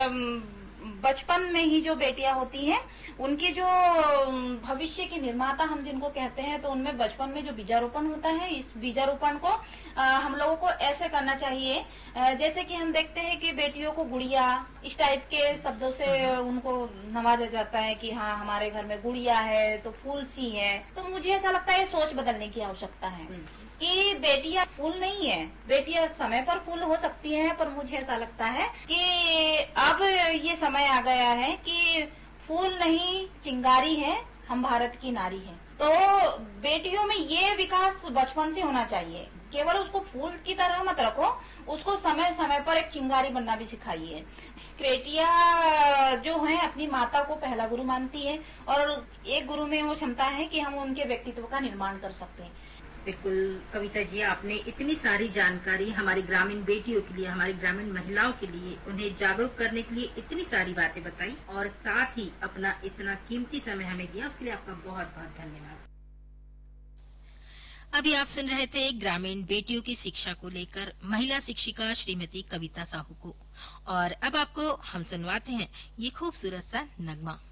बचपन में ही जो बेटियां होती हैं उनकी जो भविष्य की निर्माता हम जिनको कहते हैं, तो उनमें बचपन में जो बीजारोपण होता है, इस बीजारोपण को हम लोगों को ऐसे करना चाहिए जैसे कि हम देखते हैं कि बेटियों को गुड़िया इस टाइप के शब्दों से उनको नवाजा जाता है कि हाँ हमारे घर में गुड़िया है तो फूल सी है। तो मुझे ऐसा लगता है ये सोच बदलने की आवश्यकता है कि बेटियां फूल नहीं है, बेटियां समय पर फूल हो सकती हैं, पर मुझे ऐसा लगता है कि अब ये समय आ गया है कि फूल नहीं चिंगारी है, हम भारत की नारी है। तो बेटियों में ये विकास बचपन से होना चाहिए, केवल उसको फूल की तरह मत रखो, उसको समय समय पर एक चिंगारी बनना भी सिखाइए। बेटियां जो हैं अपनी माता को पहला गुरु मानती है और एक गुरु में वो क्षमता है कि हम उनके व्यक्तित्व का निर्माण कर सकते हैं। बिल्कुल कविता जी, आपने इतनी सारी जानकारी हमारी ग्रामीण बेटियों के लिए, हमारी ग्रामीण महिलाओं के लिए, उन्हें जागरूक करने के लिए इतनी सारी बातें बताई और साथ ही अपना इतना कीमती समय हमें दिया, उसके लिए आपका बहुत बहुत धन्यवाद। अभी आप सुन रहे थे ग्रामीण बेटियों की शिक्षा को लेकर महिला शिक्षिका श्रीमती कविता साहू को, और अब आपको हम सुनवाते हैं ये खूबसूरत सा नगमा।